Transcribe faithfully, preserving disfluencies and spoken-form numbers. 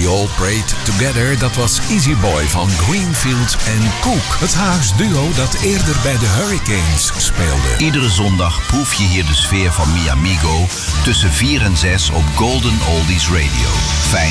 All Prayed Together, dat was Easy Boy van Greenfields en Cook. Het Haags duo dat eerder bij de Hurricanes speelde. Iedere zondag proef je hier de sfeer van Mi Amigo tussen vier en zes op Golden Oldies Radio. Fijn